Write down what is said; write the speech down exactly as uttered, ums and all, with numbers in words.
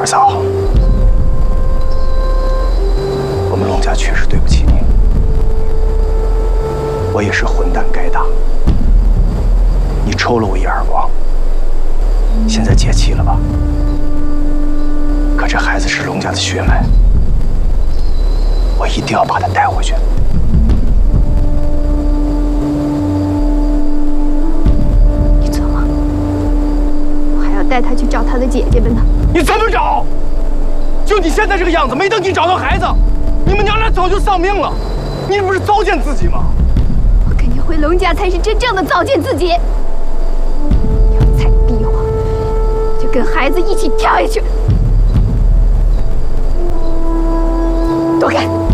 嫂，我们龙家确实对不起你，我也是混蛋该打。你抽了我一耳光，现在解气了吧？可这孩子是龙家的血脉，我一定要把他带回去。 你做梦！我还要带他去找他的姐姐们呢。 你怎么找？就你现在这个样子，没等你找到孩子，你们娘俩早就丧命了。你不是糟践自己吗？ 我跟你回龙家才是真正的糟践自己。要再逼我，就跟孩子一起跳下去。躲开！